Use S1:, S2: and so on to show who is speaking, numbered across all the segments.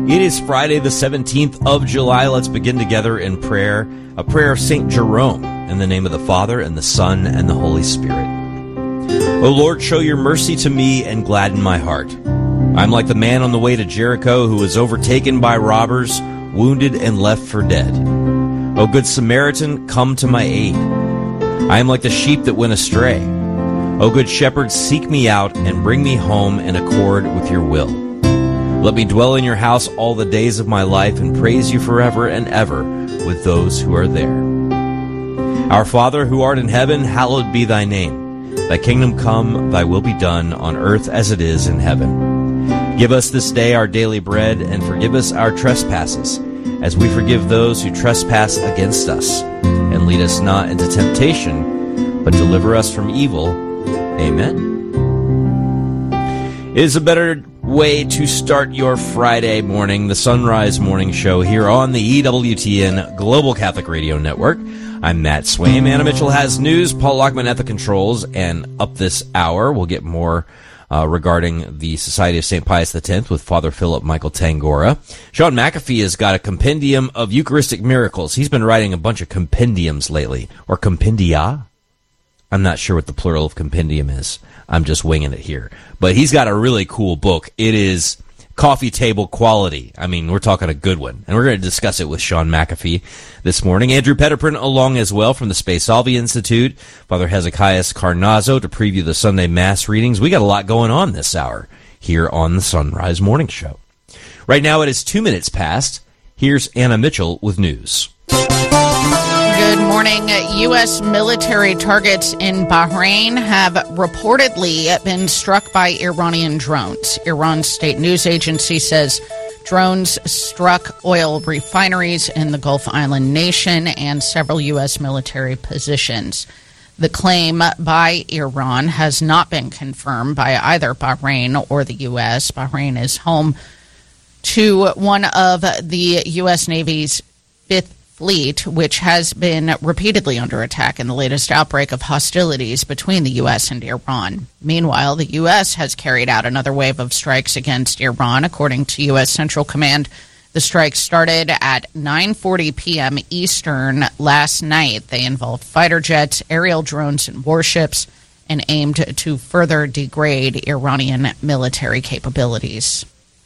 S1: It is Friday, the 17th of July. Let's begin together in prayer, a prayer of St. Jerome, in the name of the Father, and the Son, and the Holy Spirit. O Lord, show your mercy to me and gladden my heart. I am like the man on the way to Jericho who was overtaken by robbers, wounded, and left for dead. O Good Samaritan, come to my aid. I am like the sheep that went astray. O Good Shepherd, seek me out and bring me home in accord with your will. Let me dwell in your house all the days of my life and praise you forever and ever with those who are there. Our Father, who art in heaven, hallowed be thy name. Thy kingdom come, thy will be done on earth as it is in heaven. Give us this day our daily bread, and forgive us our trespasses, as we forgive those who trespass against us. And lead us not into temptation, but deliver us from evil. Amen. It is a better way to start your Friday morning, the Sunrise Morning Show here on the EWTN Global Catholic Radio Network. I'm Matt Swaim. Anna Mitchell has news. Paul Lockman at the controls. And up this hour, we'll get more regarding the Society of St. Pius X with Father Philip Michael Tangora. Sean McAfee has got a compendium of Eucharistic miracles. He's been writing a bunch of compendiums lately. Or compendia? I'm not sure what the plural of compendium is. I'm just winging it here. But he's got a really cool book. It is coffee table quality. I mean, we're talking a good one. And we're going to discuss it with Sean McAfee this morning. Andrew Petiprin along as well from the Spe Salvi Institute. Father Hezekiah Carnazzo to preview the Sunday Mass readings. We got a lot going on this hour here on the Sunrise Morning Show. Right now it is 2 minutes past. Here's Anna Mitchell with news.
S2: Good morning. U.S. military targets in Bahrain have reportedly been struck by Iranian drones. Iran's state news agency says drones struck oil refineries in the Gulf Island nation and several U.S. military positions. The claim by Iran has not been confirmed by either Bahrain or the U.S. Bahrain is home to one of the U.S. Navy's fifth fleet, which has been repeatedly under attack in the latest outbreak of hostilities between the U.S. and Iran. Meanwhile, the U.S. has carried out another wave of strikes against Iran. According to U.S. Central Command, the strikes started at 9:40 p.m. Eastern last night. They involved fighter jets, aerial drones, and warships, and aimed to further degrade Iranian military capabilities.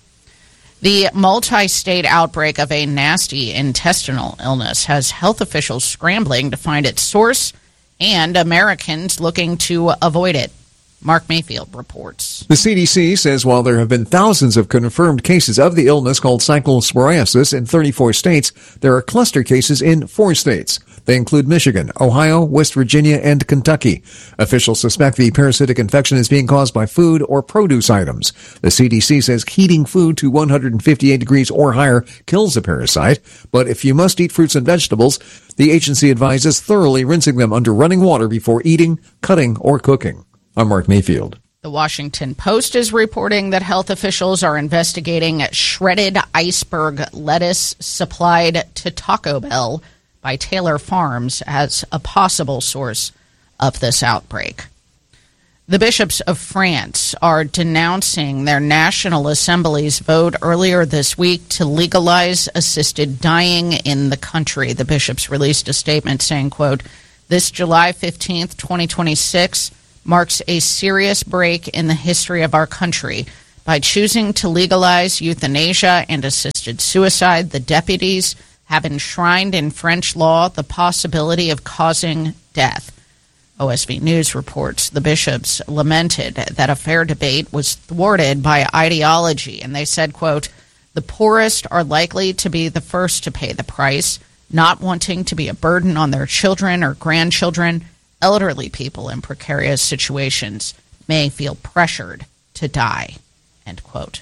S2: The multi-state outbreak of a nasty intestinal illness has health officials scrambling to find its source and Americans looking to avoid it. Mark Mayfield reports.
S3: The CDC says while there have been thousands of confirmed cases of the illness called cyclosporiasis in 34 states, there are cluster cases in 4 states. They include Michigan, Ohio, West Virginia, and Kentucky. Officials suspect the parasitic infection is being caused by food or produce items. The CDC says heating food to 158 degrees or higher kills the parasite, but if you must eat fruits and vegetables, the agency advises thoroughly rinsing them under running water before eating, cutting, or cooking. I'm Mark Mayfield.
S2: The Washington Post is reporting that health officials are investigating shredded iceberg lettuce supplied to Taco Bell by Taylor Farms as a possible source of this outbreak. The bishops of France are denouncing their National Assembly's vote earlier this week to legalize assisted dying in the country. The bishops released a statement saying, quote, "This July 15th, 2026 marks a serious break in the history of our country. By choosing to legalize euthanasia and assisted suicide, the deputies have enshrined in French law the possibility of causing death." OSV News reports the bishops lamented that a fair debate was thwarted by ideology, and they said, quote, "The poorest are likely to be the first to pay the price, not wanting to be a burden on their children or grandchildren. Elderly people in precarious situations may feel pressured to die," end quote.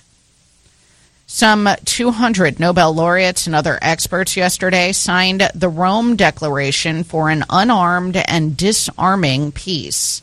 S2: Some 200 Nobel laureates and other experts yesterday signed the Rome Declaration for an Unarmed and Disarming Peace.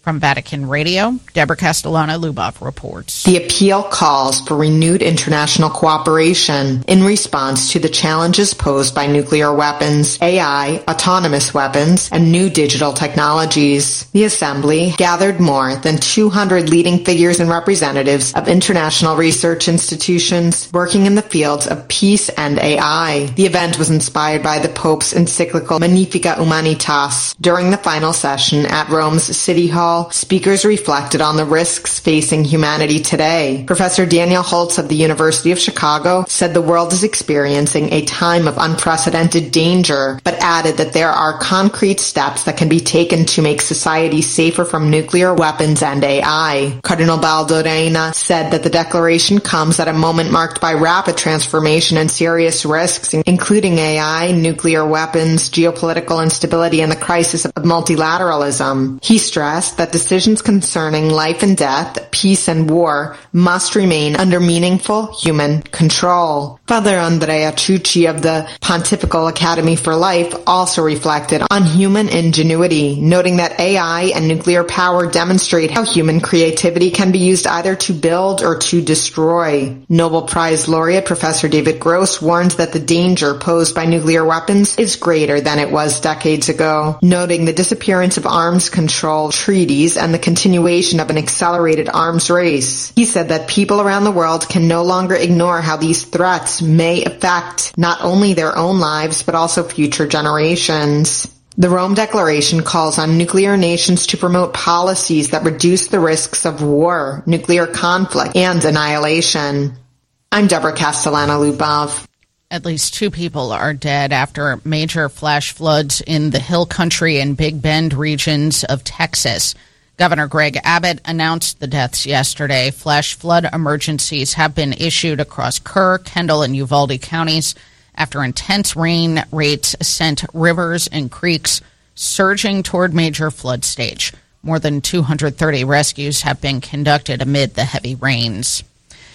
S2: From Vatican Radio, Deborah Castellano-Lubov reports.
S4: The appeal calls for renewed international cooperation in response to the challenges posed by nuclear weapons, AI, autonomous weapons, and new digital technologies. The Assembly gathered more than 200 leading figures and representatives of international research institutions working in the fields of peace and AI. The event was inspired by the Pope's encyclical Magnificat Humanitas. During the final session at Rome's City Hall, speakers reflected on the risks facing humanity today. Professor Daniel Holtz of the University of Chicago said the world is experiencing a time of unprecedented danger, but added that there are concrete steps that can be taken to make society safer from nuclear weapons and AI. Cardinal Baldo Reina said that the declaration comes at a moment marked by rapid transformation and serious risks, including AI, nuclear weapons, geopolitical instability, and the crisis of multilateralism. He stressed that decisions concerning life and death, peace and war must remain under meaningful human control. Father Andrea Ciucci of the Pontifical Academy for Life also reflected on human ingenuity, noting that AI and nuclear power demonstrate how human creativity can be used either to build or to destroy. Nobel Prize laureate Professor David Gross warns that the danger posed by nuclear weapons is greater than it was decades ago, noting the disappearance of arms control treaties and the continuation of an accelerated arms race. He said that people around the world can no longer ignore how these threats may affect not only their own lives, but also future generations. The Rome Declaration calls on nuclear nations to promote policies that reduce the risks of war, nuclear conflict, and annihilation. I'm Deborah Castellano-Lubov.
S2: At least 2 people are dead after major flash floods in the Hill Country and Big Bend regions of Texas. Governor Greg Abbott announced the deaths yesterday. Flash flood emergencies have been issued across Kerr, Kendall, and Uvalde counties after intense rain rates sent rivers and creeks surging toward major flood stage. More than 230 rescues have been conducted amid the heavy rains.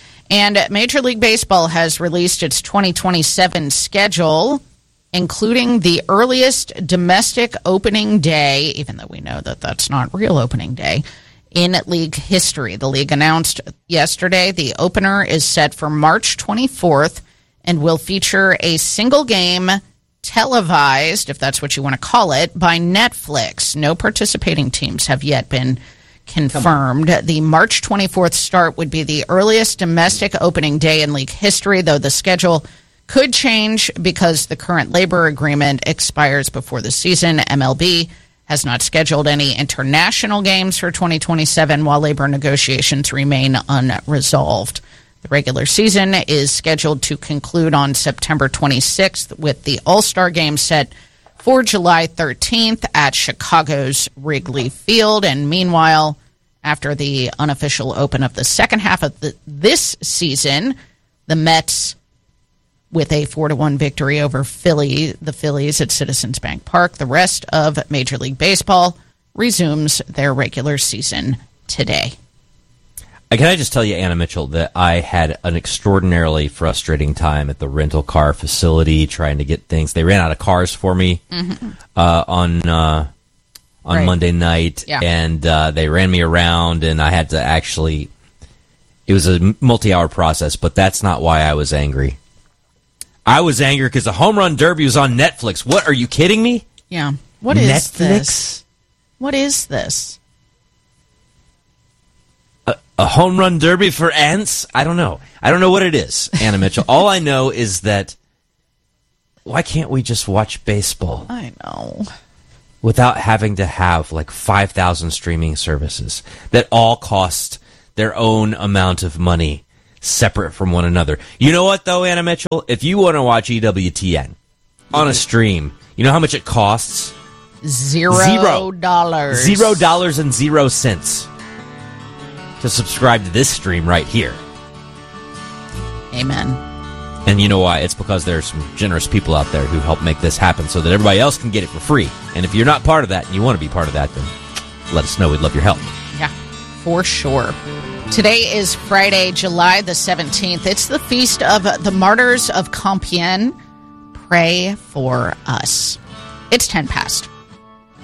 S2: And Major League Baseball has released its 2027 schedule, including the earliest domestic opening day, even though we know that that's not real opening day, in league history. The league announced yesterday the opener is set for March 24th and will feature a single game televised, if that's what you want to call it, by Netflix. No participating teams have yet been confirmed. The March 24th start would be the earliest domestic opening day in league history, though the schedule could change because the current labor agreement expires before the season. MLB has not scheduled any international games for 2027 while labor negotiations remain unresolved. The regular season is scheduled to conclude on September 26th with the All-Star Game set for July 13th at Chicago's Wrigley Field. And meanwhile, after the unofficial open of the second half of this season, the Mets, with a 4-1 victory over the Phillies at Citizens Bank Park, the rest of Major League Baseball resumes their regular season today.
S1: Can I just tell you, Anna Mitchell, that I had an extraordinarily frustrating time at the rental car facility trying to get things. They ran out of cars for me on right. Monday night, and they ran me around, and I had to actually. It was a multi-hour process, but that's not why I was angry. I was angry because the Home Run Derby was on Netflix. What, are you kidding me?
S2: Yeah. What is
S1: Netflix?
S2: This? What is this?
S1: A home run derby for ants? I don't know. I don't know what it is, Anna Mitchell. All I know is that why can't we just watch baseball?
S2: I know.
S1: Without having to have like 5,000 streaming services that all cost their own amount of money separate from one another. You know what, though, Anna Mitchell? If you want to watch EWTN on a stream, you know how much it costs?
S2: $0.
S1: $0.00 to subscribe to this stream right here.
S2: Amen.
S1: And you know why? It's because there's some generous people out there who help make this happen so that everybody else can get it for free. And if you're not part of that and you want to be part of that, then let us know. We'd love your help.
S2: Yeah, for sure. Today is Friday, July the 17th. It's the feast of the Martyrs of Compiègne. Pray for us. It's 10 past.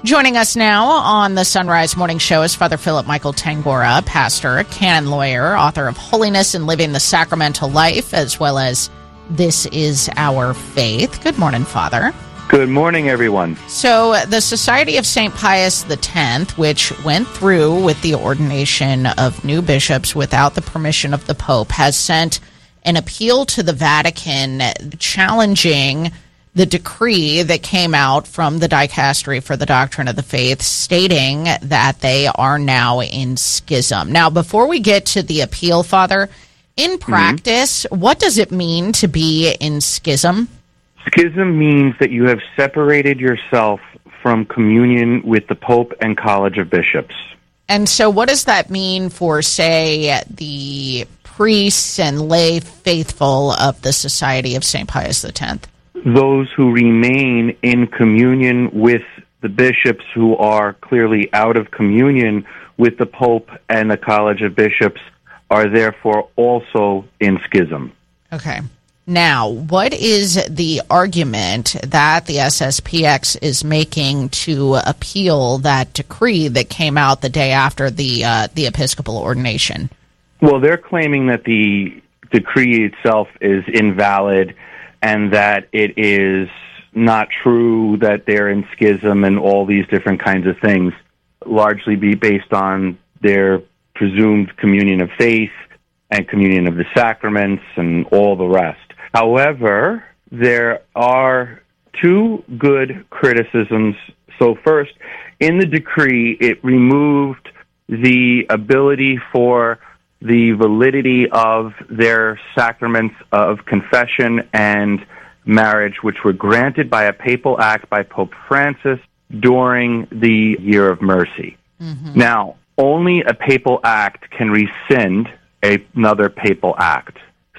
S2: Joining us now on the Sunrise Morning Show is Father Philip Michael Tangora, pastor, canon lawyer, author of Holiness and Living the Sacramental Life, as well as This Is Our Faith. Good morning, Father.
S5: Good morning, everyone.
S2: So the Society of St. Pius X, which went through with the ordination of new bishops without the permission of the Pope, has sent an appeal to the Vatican challenging the decree that came out from the Dicastery for the Doctrine of the Faith, stating that they are now in schism. Now, before we get to the appeal, Father, in practice, what does it mean to be in schism?
S5: Schism means that you have separated yourself from communion with the Pope and College of Bishops.
S2: And so what does that mean for, say, the priests and lay faithful of the Society of St. Pius X?
S5: Those who remain in communion with the bishops who are clearly out of communion with the Pope and the College of Bishops are therefore also in schism.
S2: Okay. Now, what is the argument that the SSPX is making to appeal that decree that came out the day after the Episcopal ordination?
S5: Well, they're claiming that the decree itself is invalid and that it is not true that they're in schism and all these different kinds of things, largely be based on their presumed communion of faith and communion of the sacraments and all the rest. However, there are two good criticisms. So first, in the decree, it removed the ability for the validity of their sacraments of confession and marriage, which were granted by a papal act by Pope Francis during the Year of Mercy. Mm-hmm. Now, only a papal act can rescind another papal act.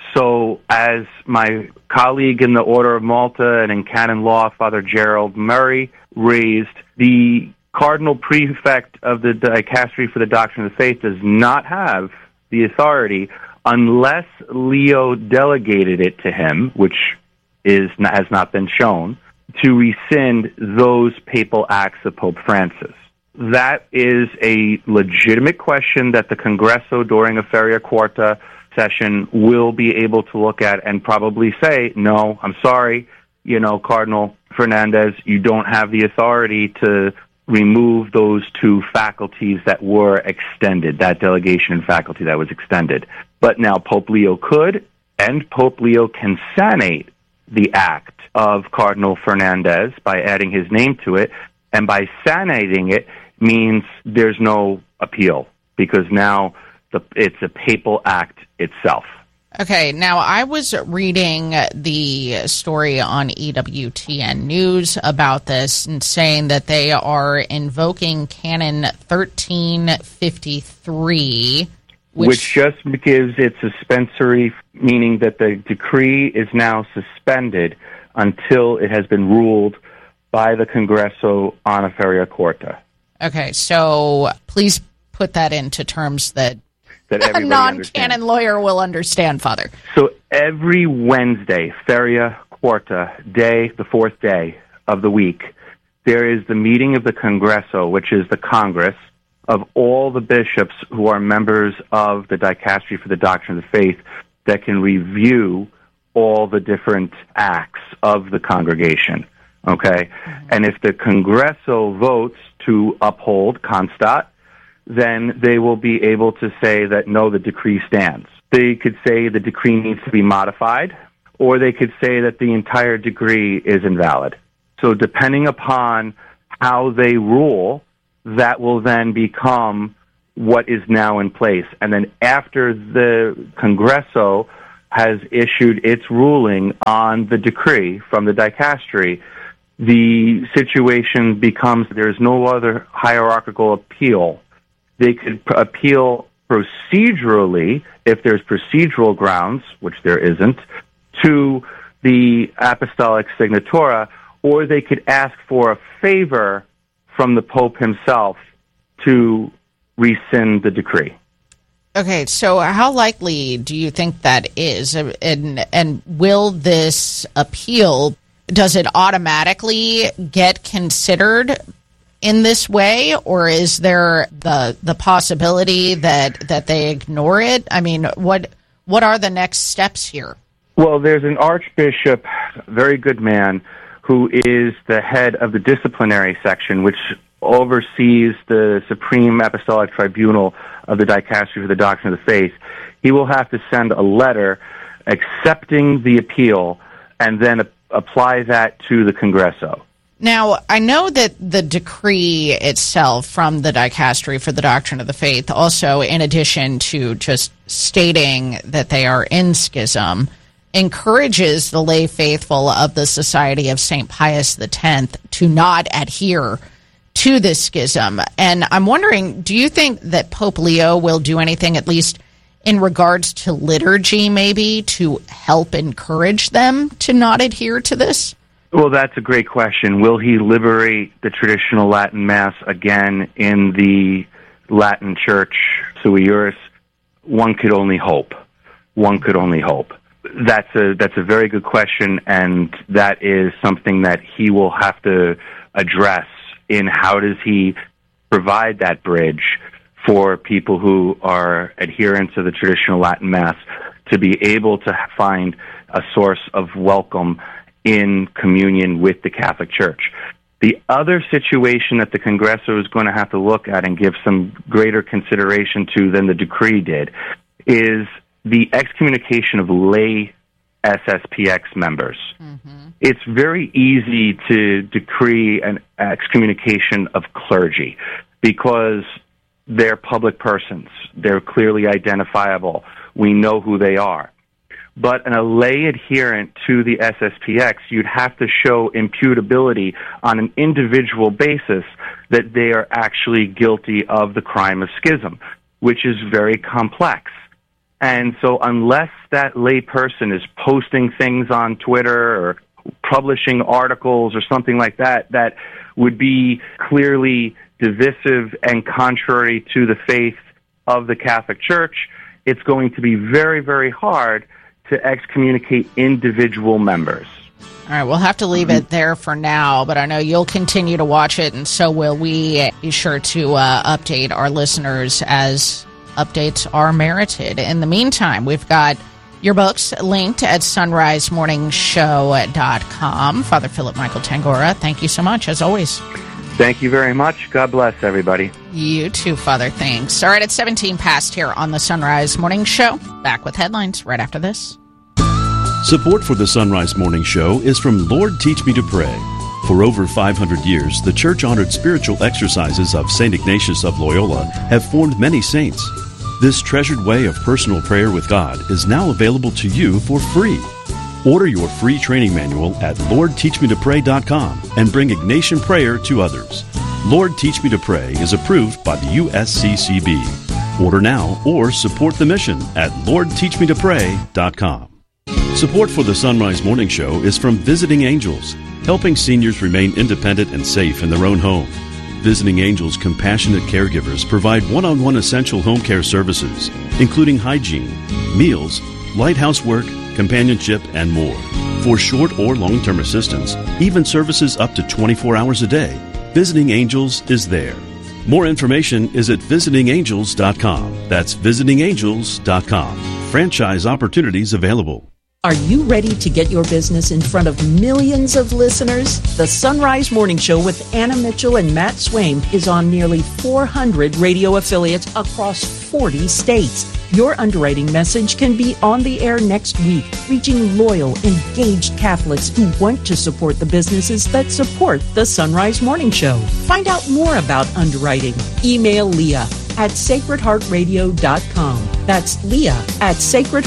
S5: So as my colleague in the Order of Malta and in canon law, Father Gerald Murray, raised, the Cardinal Prefect of the Dicastery for the Doctrine of the Faith does not have the authority unless Leo delegated it to him, which has not been shown, to rescind those papal acts of Pope Francis. That is a legitimate question that the Congresso during a Feria Quarta session will be able to look at and probably say, no, I'm sorry, Cardinal Fernandez, you don't have the authority to remove those two faculties that were extended, that delegation and faculty that was extended. But now Pope Leo could, and Pope Leo can sanate the act of Cardinal Fernandez by adding his name to it, and by sanating it means there's no appeal, because now it's a papal act itself.
S2: Okay, now I was reading the story on EWTN News about this and saying that they are invoking Canon 1353, which just
S5: gives it suspensory, meaning that the decree is now suspended until it has been ruled by the Congresso on a Feria Quarta.
S2: Okay, so please put that into terms that a non-canon lawyer will understand, Father.
S5: So every Wednesday, Feria Quarta day, the fourth day of the week, there is the meeting of the Congresso, which is the Congress of all the bishops who are members of the Dicastery for the Doctrine of the Faith that can review all the different acts of the congregation, okay? Mm-hmm. And if the Congresso votes to uphold constat, then they will be able to say that, no, the decree stands. They could say the decree needs to be modified, or they could say that the entire decree is invalid. So depending upon how they rule, that will then become what is now in place. And then after the Congresso has issued its ruling on the decree from the Dicastery, the situation becomes there's no other hierarchical appeal. They could appeal procedurally, if there's procedural grounds, which there isn't, to the Apostolic Signatura, or they could ask for a favor from the Pope himself to rescind the decree.
S2: Okay, so how likely do you think that is? And will this appeal, does it automatically get considered in this way, or is there the possibility that they ignore it? I mean, what are the next steps here?
S5: Well, there's an archbishop, very good man, who is the head of the disciplinary section, which oversees the Supreme Apostolic Tribunal of the Dicastery for the Doctrine of the Faith. He will have to send a letter accepting the appeal and then apply that to the Congresso.
S2: Now, I know that the decree itself from the Dicastery for the Doctrine of the Faith, also in addition to just stating that they are in schism, encourages the lay faithful of the Society of St. Pius X to not adhere to this schism. And I'm wondering, do you think that Pope Leo will do anything, at least in regards to liturgy, maybe, to help encourage them to not adhere to this?
S5: Well, that's a great question. Will he liberate the traditional Latin Mass again in the Latin Church, sui juris? One could only hope. One could only hope. That's a very good question, and that is something that he will have to address in how does he provide that bridge for people who are adherents of the traditional Latin Mass to be able to find a source of welcome in communion with the Catholic Church. The other situation that the Congresso is going to have to look at and give some greater consideration to than the decree did is the excommunication of lay SSPX members. Mm-hmm. It's very easy to decree an excommunication of clergy because they're public persons. They're clearly identifiable. We know who they are. But a lay adherent to the SSPX, you'd have to show imputability on an individual basis that they are actually guilty of the crime of schism, which is very complex. And so unless that lay person is posting things on Twitter or publishing articles or something like that, that would be clearly divisive and contrary to the faith of the Catholic Church, it's going to be very, very hard to excommunicate individual members.
S2: All right, we'll have to leave it there for now, but I know you'll continue to watch it, and so will we. Be sure to update our listeners as updates are merited. In the meantime, we've got your books linked at sunrisemorningshow.com. Father Philip Michael Tangora, thank you so much, as always.
S5: Thank you very much. God bless everybody.
S2: You too, Father. Thanks. All right, it's 17 past here on the Sunrise Morning Show. Back with headlines right after this.
S6: Support for the Sunrise Morning Show is from Lord Teach Me to Pray. For over 500 years, the church-honored spiritual exercises of St. Ignatius of Loyola have formed many saints. This treasured way of personal prayer with God is now available to you for free. Order your free training manual at LordTeachMeToPray.com and bring Ignatian prayer to others. Lord Teach Me to Pray is approved by the USCCB. Order now or support the mission at LordTeachMeToPray.com. Support for the Sunrise Morning Show is from Visiting Angels, helping seniors remain independent and safe in their own home. Visiting Angels compassionate caregivers provide one-on-one essential home care services, including hygiene, meals, light housework, companionship, and more. For short or long-term assistance, even services up to 24 hours a day, Visiting Angels is there. More information is at visitingangels.com. That's visitingangels.com. Franchise opportunities available.
S7: Are you ready to get your business in front of millions of listeners? The Sunrise Morning Show with Anna Mitchell and Matt Swaim is on nearly 400 radio affiliates across 40 states. Your underwriting message can be on the air next week, reaching loyal, engaged Catholics who want to support the businesses that support the Sunrise Morning Show. Find out more about underwriting. Email Leah at sacredheartradio.com. That's Leah at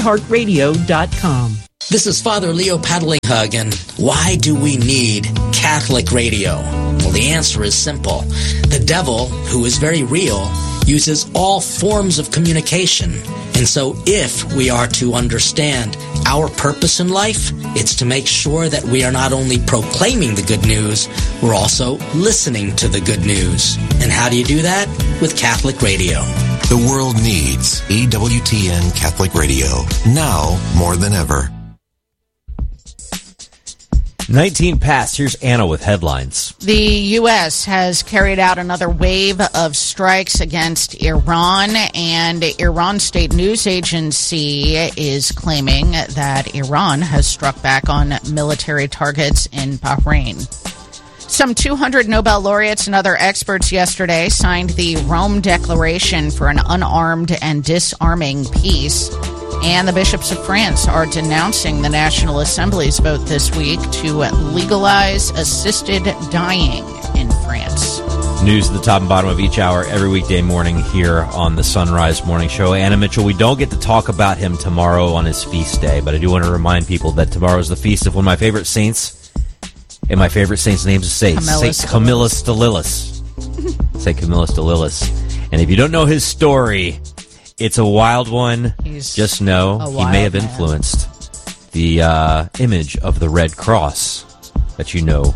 S7: sacredheartradio.com.
S8: This is Father Leo Paddlinghug, and why do we need Catholic radio? Well, the answer is simple. The devil, who is very real, uses all forms of communication. And so if we are to understand our purpose in life, it's to make sure that we are not only proclaiming the good news, we're also listening to the good news. And how do you do that? With Catholic radio.
S9: The world needs EWTN Catholic Radio, now more than ever.
S1: 19 past. Here's Anna with headlines.
S2: The U.S. has carried out another wave of strikes against Iran, and Iran State News Agency is claiming that Iran has struck back on military targets in Bahrain. Some 200 Nobel laureates and other experts yesterday signed the Rome Declaration for an unarmed and disarming peace. And the bishops of France are denouncing the National Assembly's vote this week to legalize assisted dying in France.
S1: News at the top and bottom of each hour every weekday morning here on the Sunrise Morning Show. Anna Mitchell, we don't get to talk about him tomorrow on his feast day, but I do want to remind people that tomorrow is the feast of one of my favorite saints. And my favorite saint's name is Saint Camillus Stililis. Saint Camillus Stililis. And if you don't know his story, it's a wild one. Just know he may have influenced the image of the Red Cross that you know.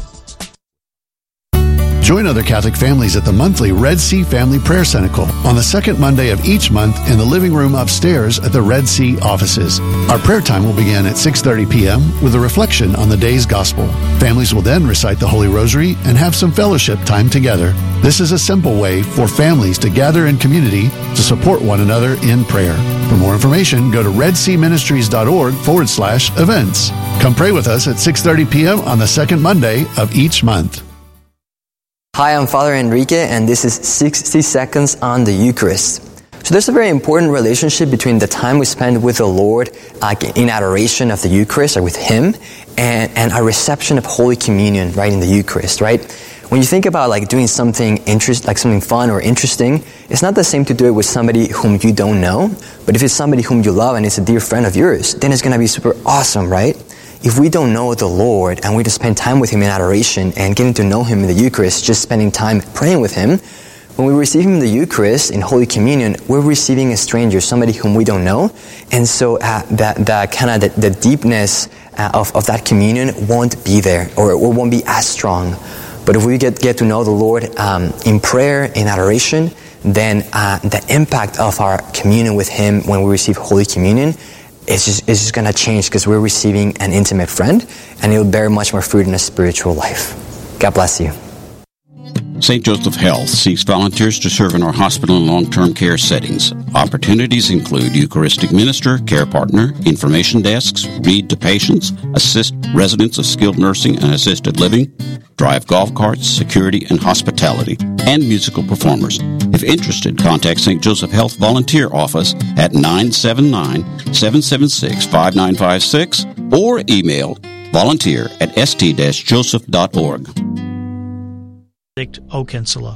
S10: Join other Catholic families at the monthly Red Sea Family Prayer Cenacle on the second Monday of each month in the living room upstairs at the Red Sea offices. Our prayer time will begin at 6:30 p.m. with a reflection on the day's gospel. Families will then recite the Holy Rosary and have some fellowship time together. This is a simple way for families to gather in community to support one another in prayer. For more information, go to redseaministries.org/events. Come pray with us at 6:30 p.m. on the second Monday of each month.
S11: Hi, I'm Father Enrique, and this is 60 Seconds on the Eucharist. So there's a very important relationship between the time we spend with the Lord in adoration of the Eucharist, or with Him, and our reception of Holy Communion, right, in the Eucharist, right? When you think about doing something something fun or interesting, it's not the same to do it with somebody whom you don't know, but if it's somebody whom you love and it's a dear friend of yours, then it's going to be super awesome, right? If we don't know the Lord and we just spend time with Him in adoration and getting to know Him in the Eucharist, just spending time praying with Him, when we receive Him in the Eucharist, in Holy Communion, we're receiving a stranger, somebody whom we don't know. And so the deepness of that communion won't be there, or it won't be as strong. But if we get to know the Lord in prayer, in adoration, then the impact of our communion with Him when we receive Holy Communion it's just going to change, because we're receiving an intimate friend, and it'll bear much more fruit in a spiritual life. God bless you.
S12: St. Joseph Health seeks volunteers to serve in our hospital and long-term care settings. Opportunities include Eucharistic minister, care partner, information desks, read to patients, assist residents of skilled nursing and assisted living, drive golf carts, security and hospitality, and musical performers. If interested, contact St. Joseph Health Volunteer Office at 979-776-5956 or email volunteer@st-joseph.org.
S13: Okinsula.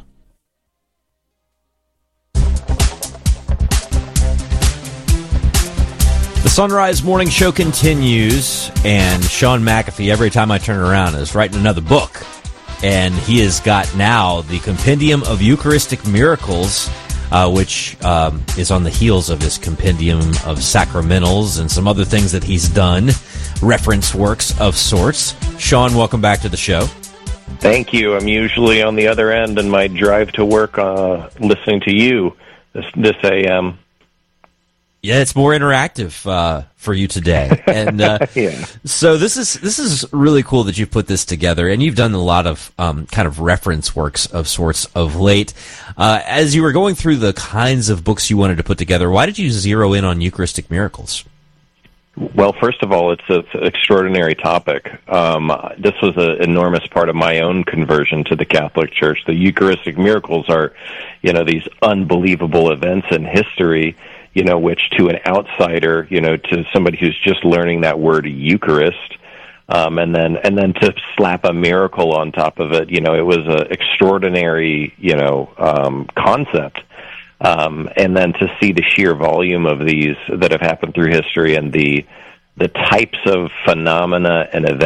S1: The Sunrise Morning Show continues, and Sean McAfee, every time I turn around, is writing another book. And he has got now the Compendium of Eucharistic Miracles, which is on the heels of his Compendium of Sacramentals and some other things that he's done, reference works of sorts. Sean, welcome back to the show.
S14: Thank you. I'm usually on the other end in my drive to work listening to you this AM.
S1: Yeah, it's more interactive for you today, and
S14: yeah.
S1: So this is really cool that you've put this together, and you've done a lot of kind of reference works of sorts of late. As you were going through the kinds of books you wanted to put together, why did you zero in on Eucharistic miracles?
S14: Well, first of all, it's an extraordinary topic. This was an enormous part of my own conversion to the Catholic Church. The Eucharistic miracles are, these unbelievable events in history, which to an outsider, to somebody who's just learning that word Eucharist, and then to slap a miracle on top of it, it was an extraordinary, concept. And then to see the sheer volume of these that have happened through history, and the types of phenomena and events